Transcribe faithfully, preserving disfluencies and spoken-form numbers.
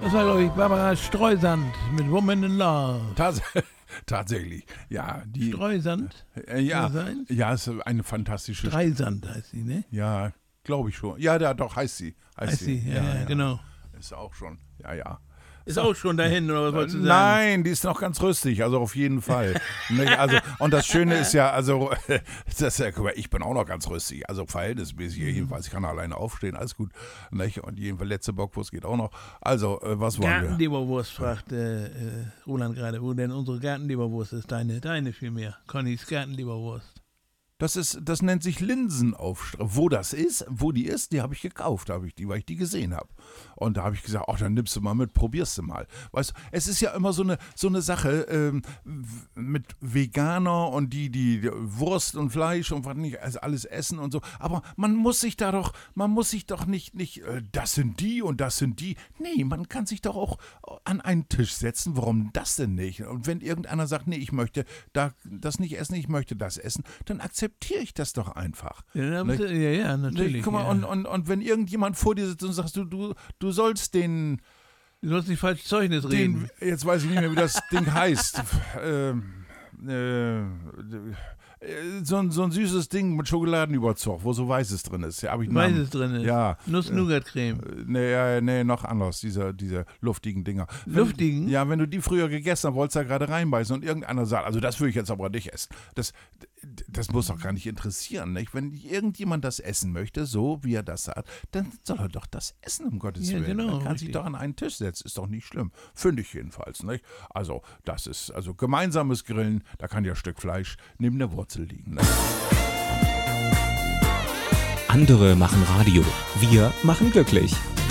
Das war, glaube ich, Barbara Streisand mit Woman in Love. Tats- Tatsächlich, ja. Die, Streisand? Äh, ja, Kann das sein? ja, ist eine fantastische. Streisand heißt sie, ne? Ja, glaube ich schon. Ja, da, doch, heißt sie. Heißt, Heißt sie, ja, ja, genau. Ist auch schon, ja, ja. Ist auch schon dahin, oder was wolltest du sagen? Nein, die ist noch ganz rüstig, also auf jeden Fall. Nicht? Also, und das Schöne ist ja, also, das ist ja, guck mal, ich bin auch noch ganz rüstig, also verhältnismäßig jedenfalls. Ich kann alleine aufstehen, alles gut. Nicht? Und jedenfalls letzte Bockwurst geht auch noch. Also, äh, was wollen wir? Gartenleberwurst, fragt äh, äh, Roland gerade, wo denn unsere Gartenleberwurst ist. Deine, deine vielmehr. Connys Gartenleberwurst. Das ist, das nennt sich Linsenaufstrich. Wo das ist, wo die ist, die habe ich gekauft, habe ich die, weil ich die gesehen habe. Und da habe ich gesagt, ach, dann nimmst du mal mit, probierst du mal. Weißt du, es ist ja immer so eine, so eine Sache ähm, mit Veganer und die, die Wurst und Fleisch und was nicht, also alles essen und so. Aber man muss sich da doch, man muss sich doch nicht, nicht, äh, das sind die und das sind die. Nee, man kann sich doch auch an einen Tisch setzen. Warum das denn nicht? Und wenn irgendeiner sagt, nee, ich möchte da, das nicht essen, ich möchte das essen, dann akzeptiere ich das doch einfach. Ja, ja, ja, natürlich. Guck mal, ja. und, und, und wenn irgendjemand vor dir sitzt und sagst, du, du, du sollst den, Du sollst nicht falsch Zeugnis reden. den, jetzt weiß ich nicht mehr, wie das Ding heißt, ähm, äh, so ein, so ein süßes Ding mit Schokoladenüberzug, wo so Weißes drin ist. Ja, hab ich einen Namen. Weißes drin ist. Ja. Nuss-Nougat-Creme. Nee, ja, nee, noch anders, diese, diese luftigen Dinger. Luftigen? Wenn, ja, wenn du die früher gegessen hast, wolltest du da gerade reinbeißen und irgendeiner sagt, also das würde ich jetzt aber nicht essen. Das, das muss doch gar nicht interessieren, nicht? Wenn irgendjemand das essen möchte, so wie er das sagt, dann soll er doch das essen, um Gottes Ja, Willen. genau, Man kann richtig. sich doch an einen Tisch setzen, ist doch nicht schlimm. Finde ich jedenfalls, nicht? Also, das ist, also gemeinsames Grillen, da kann ja ein Stück Fleisch neben der Wurzel liegen, ne? Andere machen Radio. Wir machen glücklich.